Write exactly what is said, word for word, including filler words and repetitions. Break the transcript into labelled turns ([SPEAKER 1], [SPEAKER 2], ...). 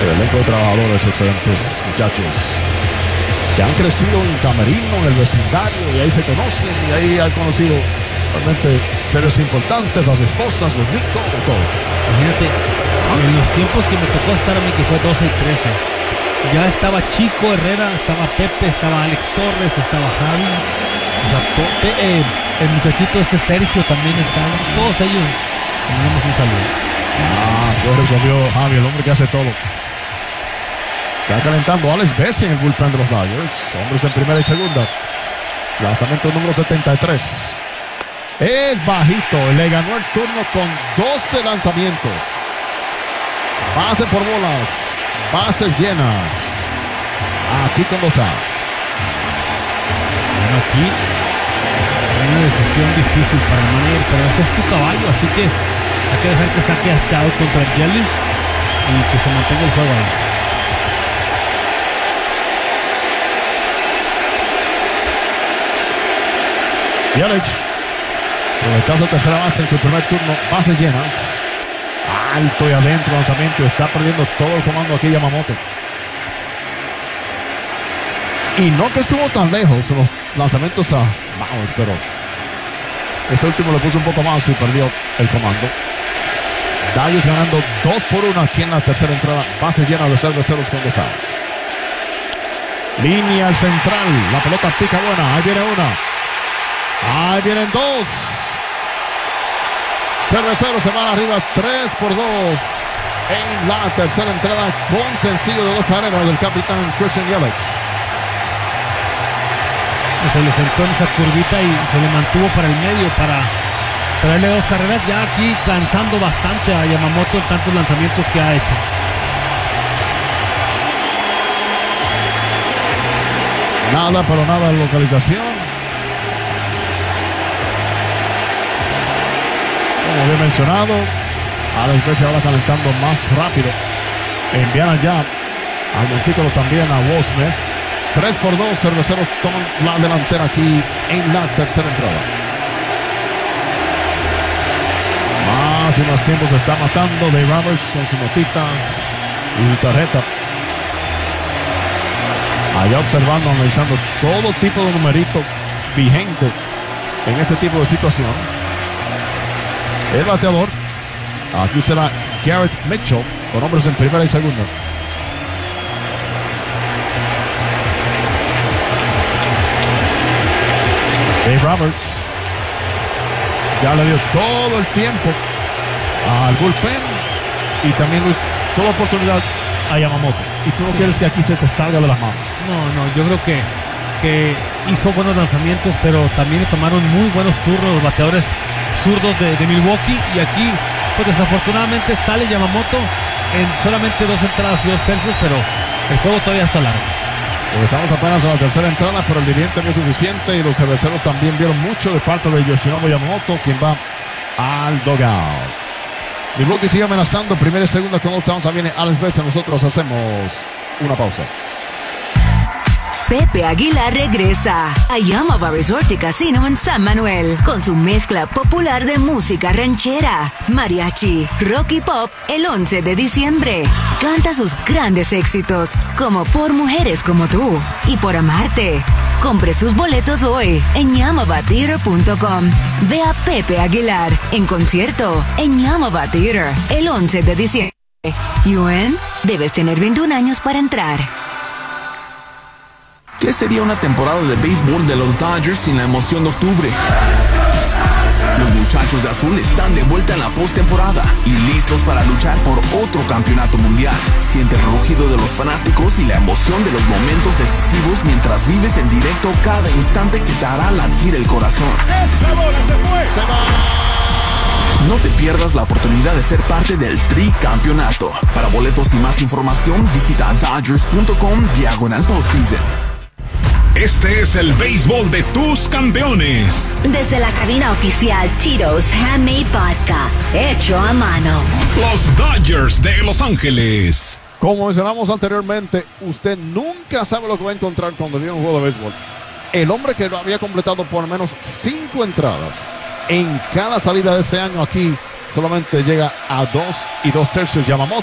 [SPEAKER 1] El elenco de trabajadores, excelentes muchachos, que han crecido en camerino, en el vecindario, y ahí se conocen, y ahí han conocido realmente seres importantes, las esposas, los niños, todo, todo.
[SPEAKER 2] Imagínate, en los tiempos que me tocó estar a mí, que fue doce y trece, ya estaba Chico Herrera, estaba Pepe, estaba Alex Torres, estaba Javi, o sea, to- eh, el muchachito este Sergio también está, todos ellos, les damos un saludo.
[SPEAKER 1] Ah, pues resolvió Javi, el hombre que hace todo. Está calentando Alex Bessie en el bullpen de los Dodgers. Hombres en primera y segunda. Lanzamiento número setenta y tres. Es bajito. Le ganó el turno con doce lanzamientos. Base por bolas. Bases llenas. Aquí con dos outs.
[SPEAKER 2] Bueno, aquí hay una decisión difícil para el manager, pero ese es tu caballo, así que hay que dejar que saque hasta out contra Yelich y que se mantenga el juego ahí.
[SPEAKER 1] Yelich, en el caso de tercera base en su primer turno, bases llenas. Alto y adentro lanzamiento. Está perdiendo todo el comando aquí Yamamoto. Y no que estuvo tan lejos en los lanzamientos a Bauer, pero ese último le puso un poco más y perdió el comando. Dodgers ganando dos por uno aquí en la tercera entrada. Bases llenas de cerveceros con dos outs. Línea al central. La pelota pica buena. Ahí viene una. Ahí vienen dos. Cerveceros se van arriba tres por dos en la tercera entrada con sencillo de dos carreras del capitán Christian Yelich.
[SPEAKER 2] Se le sentó en esa curvita y se le mantuvo para el medio para traerle dos carreras, ya aquí cansando bastante a Yamamoto en tantos lanzamientos que ha hecho.
[SPEAKER 1] Nada, pero nada de localización. Como había mencionado, Alex Bessie ahora calentando más rápido. Envían allá al montículo también a Will Smith. tres por dos, cerveceros toman la delantera aquí en la tercera entrada. Más y más tiempo se está matando Dave Roberts con sus notitas y su tarjeta. Allá observando, analizando todo tipo de numerito vigente en este tipo de situación. El bateador, aquí será Garrett Mitchell, con hombres en primera y segunda. Dave Roberts ya le dio todo el tiempo al bullpen y también Luis, toda oportunidad a Yamamoto. Y tú no
[SPEAKER 2] Sí.
[SPEAKER 1] quieres que aquí se te salga de las manos.
[SPEAKER 2] No, no, yo creo que, que hizo buenos lanzamientos, pero también le tomaron muy buenos turnos los bateadores zurdos de, de Milwaukee, y aquí pues desafortunadamente sale Yamamoto en solamente dos entradas y dos tercios, pero el juego todavía está largo.
[SPEAKER 1] Pues estamos apenas en la tercera entrada, pero el dirigente no es suficiente y los cerveceros también vieron mucho de parte de Yoshinobu Yamamoto, quien va al dugout. Milwaukee sigue amenazando, primera y segunda con dos outs. Viene Alex Bessie. Nosotros hacemos una pausa.
[SPEAKER 3] Pepe Aguilar regresa a Yamava Resort y Casino en San Manuel con su mezcla popular de música ranchera, mariachi, rock y pop el once de diciembre. Canta sus grandes éxitos como Por Mujeres Como Tú y Por Amarte. Compre sus boletos hoy en yamava theater punto com. Ve a Pepe Aguilar en concierto en Yamava Theater el once de diciembre. U N, debes tener veintiún años para entrar.
[SPEAKER 4] ¿Qué sería una temporada de béisbol de los Dodgers sin la emoción de octubre? Los muchachos de azul están de vuelta en la postemporada y listos para luchar por otro campeonato mundial. Siente el rugido de los fanáticos y la emoción de los momentos decisivos mientras vives en directo cada instante que te hará latir el corazón. No te pierdas la oportunidad de ser parte del tricampeonato. Para boletos y más información, visita dodgers punto com diagonal postseason.
[SPEAKER 5] Este es el béisbol de tus campeones.
[SPEAKER 6] Desde la cabina oficial Tito's Handmade Vodka, hecho a mano.
[SPEAKER 5] Los Dodgers de Los Ángeles.
[SPEAKER 1] Como mencionamos anteriormente, usted nunca sabe lo que va a encontrar cuando viene un juego de béisbol. El hombre que lo había completado por al menos cinco entradas en cada salida de este año aquí solamente llega a dos y dos tercios. Yamamoto